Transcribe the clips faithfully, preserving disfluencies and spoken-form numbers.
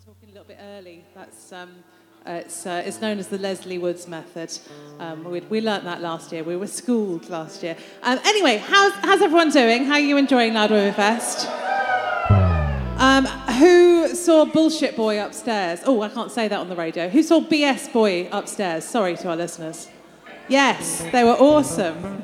talking a little bit early. That's um, uh, it's uh, it's known as the Leslie Woods method. Um, we we learnt that last year. We were schooled last year. Um, anyway, how's how's everyone doing? How are you enjoying Loud Women Fest? Um, who saw Bullshit Boy upstairs? Oh, I can't say that on the radio. Who saw B S Boy upstairs? Sorry to our listeners. Yes, they were awesome.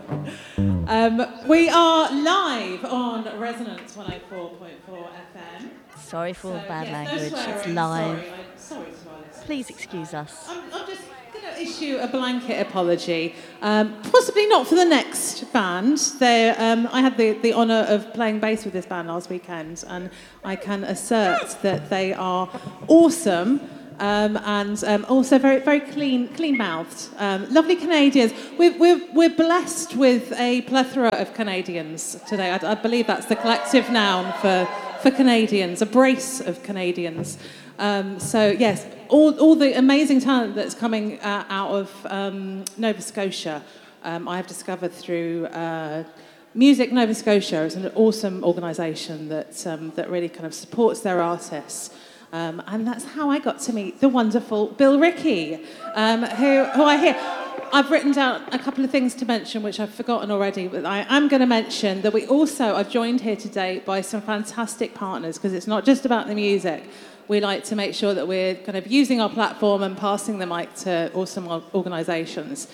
Um, we are live on Resonance one oh four point four F M. Sorry for all the So, bad yes, no language. swearing. It's live. Sorry, I, sorry to our listeners. Please excuse us. I'm, I'm just going to issue a blanket apology. Um, possibly not for the next band. They, um, I had the, the honour of playing bass with this band last weekend, and I can assert that they are awesome. Um, and um, also very, very clean, clean-mouthed, um, lovely Canadians. We're, we're, we're blessed with a plethora of Canadians today. I, I believe that's the collective noun for, for Canadians, a brace of Canadians. Um, so yes, all, all the amazing talent that's coming uh, out of um, Nova Scotia, um, I have discovered through uh, Music Nova Scotia. Is an awesome organisation that um, that really kind of supports their artists. Um, and that's how I got to meet the wonderful Bill Rickey, um, who, who I hear. I've written down a couple of things to mention, which I've forgotten already, but I am going to mention that we also are joined here today by some fantastic partners, because it's not just about the music. We like to make sure that we're kind of using our platform and passing the mic to awesome organisations.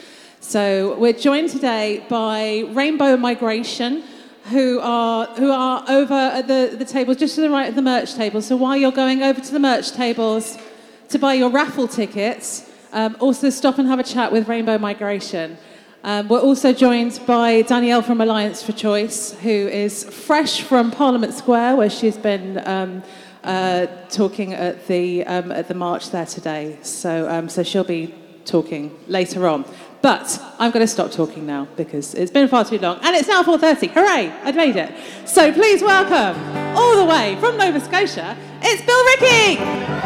So we're joined today by Rainbow Migration, who are who are over at the, the tables, just to the right of the merch table. So while you're going over to the merch tables to buy your raffle tickets, um, also stop and have a chat with Rainbow Migration. Um, we're also joined by Danielle from Alliance for Choice, who is fresh from Parliament Square, where she's been um, uh, talking at the um, at the march there today. So um, so she'll be talking later on. But I'm going to stop talking now because it's been far too long. And it's now four thirty. Hooray, I'd made it. So please welcome, all the way from Nova Scotia, it's Bill Rickey.